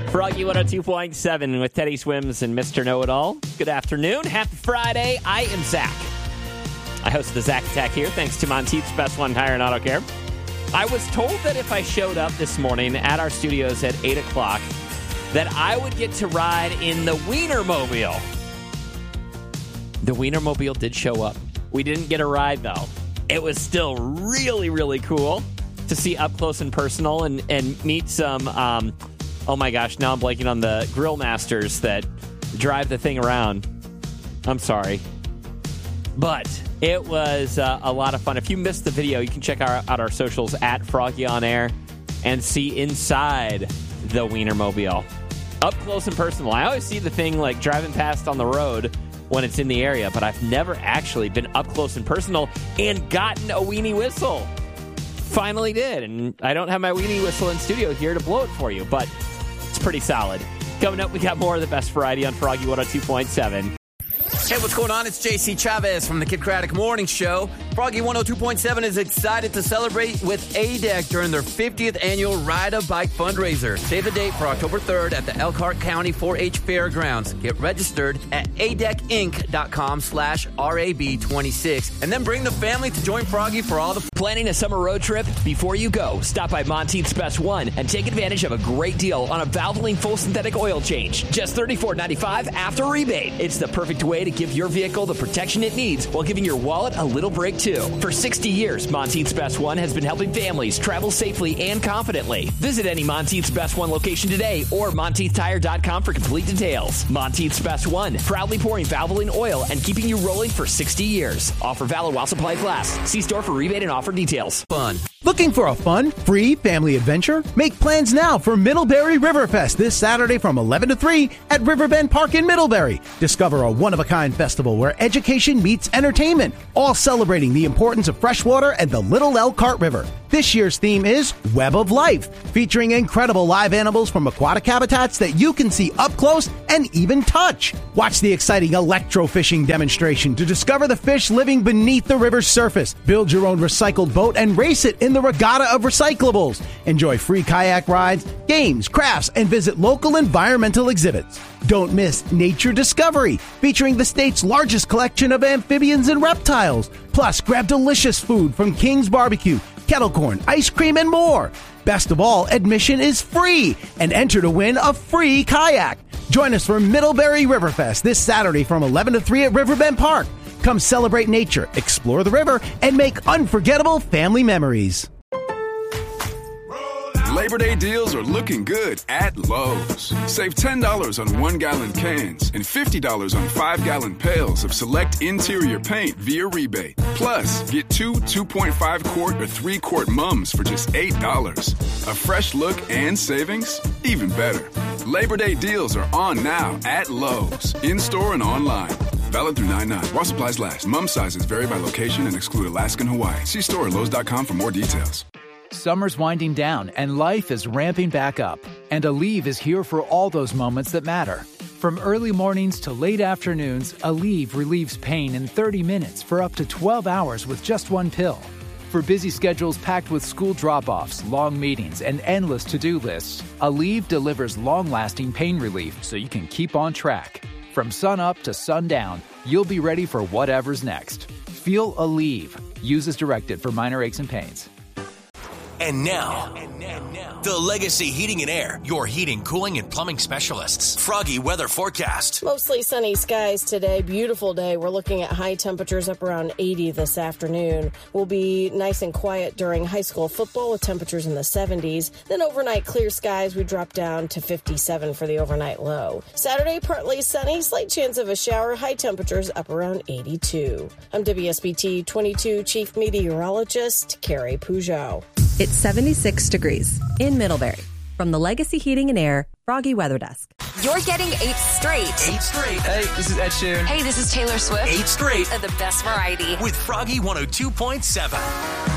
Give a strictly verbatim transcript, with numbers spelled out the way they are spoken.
Froggy one oh two point seven with Teddy Swims and Mister Know-It-All. Good afternoon. Happy Friday. I am Zach. I host the Zach Attack here, thanks to Monteith's Best One Tire and Auto Care. I was told that if I showed up this morning at our studios at eight o'clock, that I would get to ride in the Wienermobile. The Wienermobile did show up. We didn't get a ride, though. It was still really, really cool to see up close and personal and, and meet some... Um, Oh my gosh, now I'm blanking on the grill masters that drive the thing around. I'm sorry. But it was uh, a lot of fun. If you missed the video, you can check our, out our socials at Froggy On Air and see inside the Wienermobile. Up close and personal. I always see the thing like driving past on the road when it's in the area, but I've never actually been up close and personal and gotten a weenie whistle. Finally did, and I don't have my weenie whistle in studio here to blow it for you, but it's pretty solid. Coming up, we got more of the best variety on Froggy one oh two point seven. Hey, what's going on? It's J C Chavez from the Kid Craddock Morning Show. Froggy one oh two point seven is excited to celebrate with A D E C during their fiftieth annual Ride a Bike fundraiser. Save the date for October third at the Elkhart County four H Fairgrounds. Get registered at a d e c inc dot com slash R A B twenty-six and then bring the family to join Froggy for all the... Planning a summer road trip? Before you go, stop by Monteith's Best One and take advantage of a great deal on a Valvoline full synthetic oil change. Just thirty-four ninety-five after rebate. It's the perfect way to give your vehicle the protection it needs while giving your wallet a little break too. For sixty years, Monteith's Best One has been helping families travel safely and confidently. Visit any Monteith's Best One location today or Monteith Tire dot com for complete details. Monteith's Best One, proudly pouring Valvoline oil and keeping you rolling for sixty years. Offer valid while supplies last. See store for rebate and offer details. Fun. Looking for a fun, free family adventure? Make plans now for Middlebury Riverfest this Saturday from eleven to three at Riverbend Park in Middlebury. Discover a one-of-a-kind festival where education meets entertainment, all celebrating the importance of freshwater and the Little Elkhart River. This year's theme is Web of Life, featuring incredible live animals from aquatic habitats that you can see up close and even touch. Watch the exciting electrofishing demonstration to discover the fish living beneath the river's surface. Build your own recycled boat and race it in the regatta of recyclables. Enjoy free kayak rides, games, crafts, and visit local environmental exhibits. Don't miss Nature Discovery, featuring the state's largest collection of amphibians and reptiles. Plus, grab delicious food from King's Barbecue, kettle corn, ice cream, and more. Best of all, admission is free, and enter to win a free kayak. Join us for Middlebury Riverfest this Saturday from eleven to three at Riverbend Park. Come celebrate nature, explore the river, and make unforgettable family memories. Labor Day deals are looking good at Lowe's. Save ten dollars on one-gallon cans and fifty dollars on five-gallon pails of select interior paint via rebate. Plus, get two two point five quart or three quart mums for just eight dollars. A fresh look and savings? Even better. Labor Day deals are on now at Lowe's, in-store and online. Valid through nine nine. While supplies last. Mum sizes vary by location and exclude Alaska and Hawaii. See store at lowes dot com for more details. Summer's winding down and life is ramping back up. And Aleve is here for all those moments that matter. From early mornings to late afternoons, Aleve relieves pain in thirty minutes for up to twelve hours with just one pill. For busy schedules packed with school drop-offs, long meetings, and endless to-do lists, Aleve delivers long-lasting pain relief so you can keep on track. From sun up to sundown, you'll be ready for whatever's next. Feel Aleve. Use as directed for minor aches and pains. And now, and now, the Legacy Heating and Air, your heating, cooling, and plumbing specialists. Froggy weather forecast. Mostly sunny skies today. Beautiful day. We're looking at high temperatures up around eighty this afternoon. We'll be nice and quiet during high school football with temperatures in the seventies. Then overnight clear skies, we drop down to fifty-seven for the overnight low. Saturday, partly sunny, slight chance of a shower, high temperatures up around eighty-two. I'm W S B T twenty-two Chief Meteorologist Carrie Peugeot. It's seventy-six degrees in Middlebury. From the Legacy Heating and Air Froggy Weather Desk. You're getting eight straight. Eight straight. Hey, this is Ed Sheeran. Hey, this is Taylor Swift. Eight straight. Of the best variety. With Froggy one oh two point seven.